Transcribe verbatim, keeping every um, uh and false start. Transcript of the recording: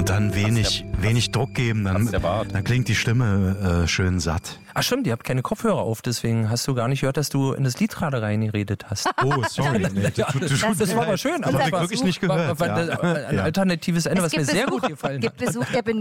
Und dann wenig, der, wenig Druck geben, dann, dann klingt die Stimme äh, schön satt. Ach stimmt, ihr habt keine Kopfhörer auf, deswegen hast du gar nicht gehört, dass du in das Lied gerade reingeredet hast. Oh, sorry. Nee, das, tut, das, das war aber schön. Das habe ich wirklich nicht gehört. War, war, war, ja. ein alternatives Ende, Es was mir gibt sehr Besuch, gut gefallen gibt hat. Besuch der